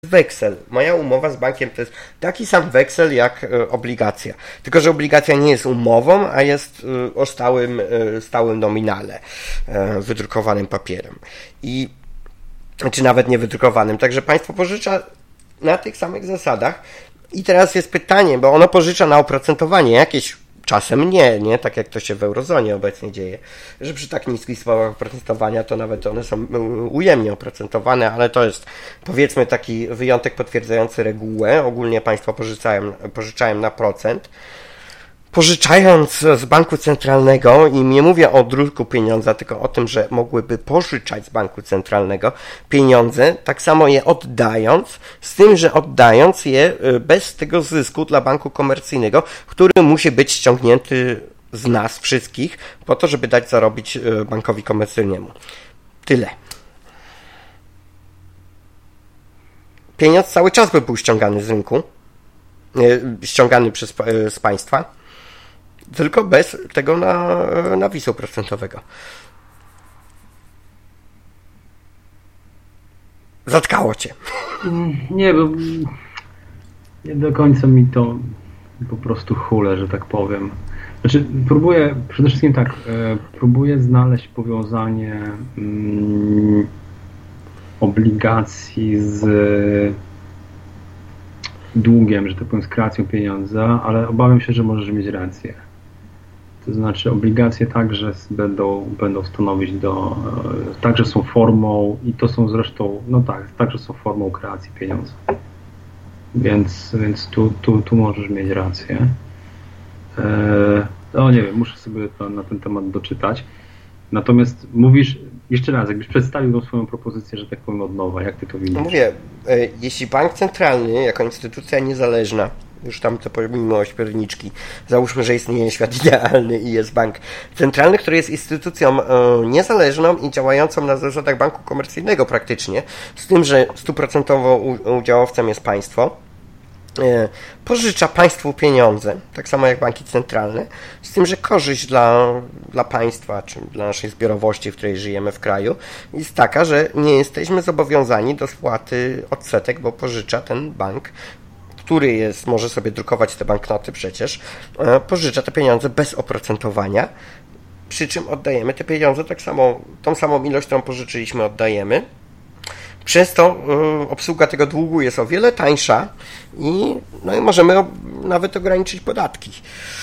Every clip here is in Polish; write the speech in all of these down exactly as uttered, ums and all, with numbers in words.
weksel. Moja umowa z bankiem to jest taki sam weksel jak y, obligacja. Tylko że obligacja nie jest umową, a jest y, o stałym, y, stałym nominale, y, wydrukowanym papierem. I czy nawet nie wydrukowanym. Także państwo pożycza na tych samych zasadach. I teraz jest pytanie, bo ono pożycza na oprocentowanie jakieś. Czasem nie, nie, tak jak to się w eurozonie obecnie dzieje, że przy tak niskich stopach oprocentowania to nawet one są ujemnie oprocentowane, ale to jest powiedzmy taki wyjątek potwierdzający regułę. Ogólnie państwo pożyczają, pożyczają na procent. Pożyczając z banku centralnego, i nie mówię o druku pieniądza, tylko o tym, że mogłyby pożyczać z banku centralnego pieniądze, tak samo je oddając, z tym, że oddając je bez tego zysku dla banku komercyjnego, który musi być ściągnięty z nas wszystkich po to, żeby dać zarobić bankowi komercyjnemu. Tyle. Pieniądz cały czas by był ściągany z rynku, ściągany przez, z państwa, tylko bez tego na, nawisu procentowego. Zatkało cię. Nie, bo nie do końca mi to po prostu hule, że tak powiem. Znaczy, próbuję, przede wszystkim tak, próbuję znaleźć powiązanie mm, obligacji z długiem, że tak powiem, z kreacją pieniądza, ale obawiam się, że możesz mieć rację. To znaczy obligacje także będą, będą stanowić do, także są formą i to są zresztą, no tak, także są formą kreacji pieniądza. Więc, więc tu, tu, tu możesz mieć rację. Eee, no nie wiem, muszę sobie to, na ten temat doczytać. Natomiast mówisz, jeszcze raz, jakbyś przedstawił tą swoją propozycję, że tak powiem od nowa, jak ty to widzisz? Mówię, jeśli bank centralny, jako instytucja niezależna, już tam to pomimo ośmiorniczki, załóżmy, że istnieje świat idealny i jest bank centralny, który jest instytucją niezależną i działającą na zasadach banku komercyjnego praktycznie, z tym, że stuprocentowo udziałowcem jest państwo, pożycza państwu pieniądze, tak samo jak banki centralne, z tym, że korzyść dla, dla państwa, czy dla naszej zbiorowości, w której żyjemy w kraju, jest taka, że nie jesteśmy zobowiązani do spłaty odsetek, bo pożycza ten bank, który jest, może sobie drukować te banknoty przecież, pożycza te pieniądze bez oprocentowania, przy czym oddajemy te pieniądze tak samo, tą samą ilość, którą pożyczyliśmy, oddajemy. Przez to y, obsługa tego długu jest o wiele tańsza i, no i możemy o, nawet ograniczyć podatki.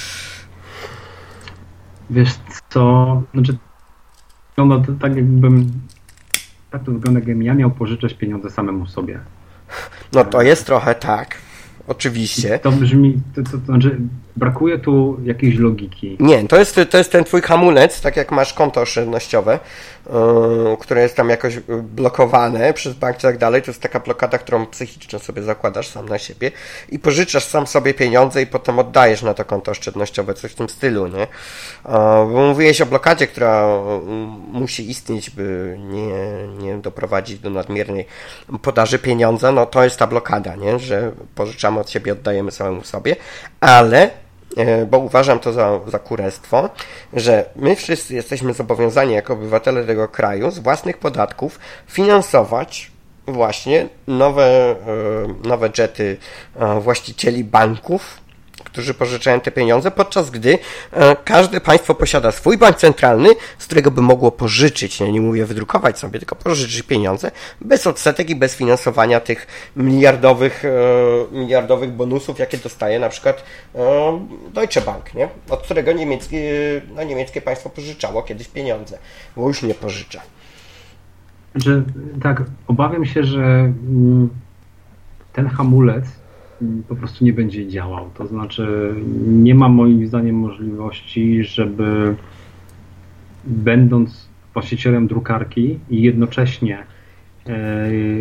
Wiesz co, znaczy wygląda to tak jakbym, tak to wygląda jakbym ja miał pożyczać pieniądze samemu sobie. No to jest trochę tak, oczywiście. To brzmi, to, to, to znaczy brakuje tu jakiejś logiki. Nie, to jest, to jest ten twój hamulec, tak jak masz konto oszczędnościowe, yy, które jest tam jakoś blokowane przez bank i tak dalej, to jest taka blokada, którą psychicznie sobie zakładasz sam na siebie i pożyczasz sam sobie pieniądze i potem oddajesz na to konto oszczędnościowe, coś w tym stylu, nie? Yy, bo mówiłeś o blokadzie, która yy, musi istnieć, by nie, nie doprowadzić do nadmiernej podaży pieniądza, no to jest ta blokada, nie? Że pożyczamy od siebie, oddajemy samemu sobie, ale bo uważam to za, za kurestwo, że my wszyscy jesteśmy zobowiązani jako obywatele tego kraju z własnych podatków finansować właśnie nowe, nowe dżety właścicieli banków, którzy pożyczają te pieniądze, podczas gdy każde państwo posiada swój bank centralny, z którego by mogło pożyczyć, nie, nie mówię wydrukować sobie, tylko pożyczyć pieniądze bez odsetek i bez finansowania tych miliardowych, miliardowych bonusów, jakie dostaje na przykład Deutsche Bank, nie? Od którego niemieckie, no, niemieckie państwo pożyczało kiedyś pieniądze, bo już nie pożycza. Że, tak, obawiam się, że ten hamulec po prostu nie będzie działał. To znaczy nie ma moim zdaniem możliwości, żeby będąc właścicielem drukarki i jednocześnie, e,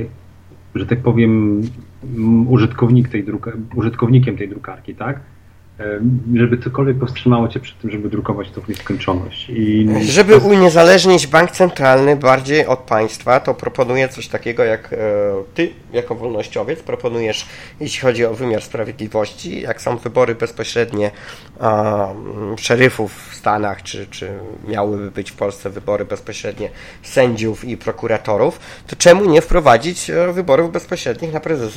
że tak powiem, użytkownik tej druka- użytkownikiem tej drukarki, tak? żeby cokolwiek powstrzymało cię przed tym, żeby drukować to w nieskończoność. I żeby to... uniezależnić bank centralny bardziej od państwa, to proponuję coś takiego, jak ty, jako wolnościowiec, proponujesz, jeśli chodzi o wymiar sprawiedliwości, jak są wybory bezpośrednie a, szeryfów w Stanach, czy, czy miałyby być w Polsce wybory bezpośrednie sędziów i prokuratorów, to czemu nie wprowadzić wyborów bezpośrednich na prezesa